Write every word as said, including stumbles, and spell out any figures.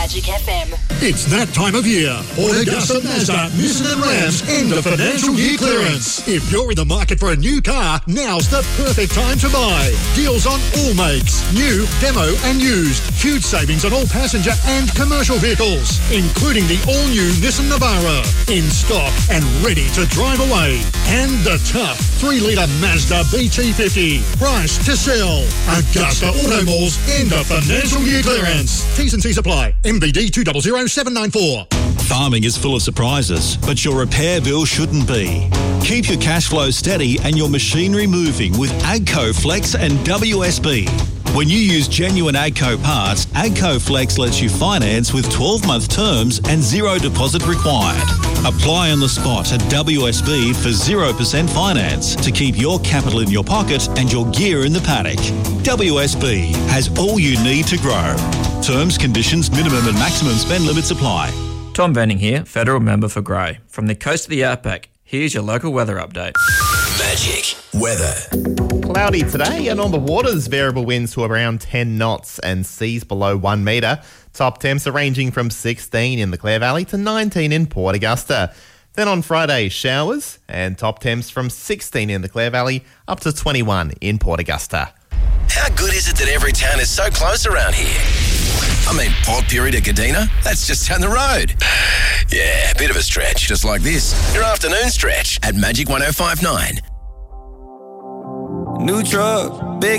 Magic F M. It's that time of year. Port Augusta Mazda, Nissan and Rams end of financial year clearance. If you're in the market for a new car, now's the perfect time to buy. Deals on all makes, new, demo and used. Huge savings on all passenger and commercial vehicles, including the all-new Nissan Navara. In stock and ready to drive away. And the tough three litre Mazda B T fifty. Price to sell. Augusta Auto Mall's end of financial year clearance. T's and C's apply. M B D two zero zero seven nine four. Farming is full of surprises, but your repair bill shouldn't be. Keep your cash flow steady and your machinery moving with AGCO Flex and W S B. When you use genuine AGCO parts, AGCO Flex lets you finance with twelve-month terms and zero deposit required. Apply on the spot at W S B for zero percent finance to keep your capital in your pocket and your gear in the paddock. W S B has all you need to grow. Terms, conditions, minimum and maximum spend limits apply. Tom Venning here, Federal Member for Grey. From the coast of the Outback, here's your local weather update. Magic weather. Cloudy today and on the waters, variable winds to around ten knots and seas below one metre. Top temps are ranging from sixteen in the Clare Valley to nineteen in Port Augusta. Then on Friday, showers and top temps from sixteen in the Clare Valley up to twenty-one in Port Augusta. How good is it that every town is so close around here? I mean, Port Pirie to Kadina, that's just down the road. Yeah, a bit of a stretch, just like this. Your afternoon stretch at Magic one oh five point nine. New truck, big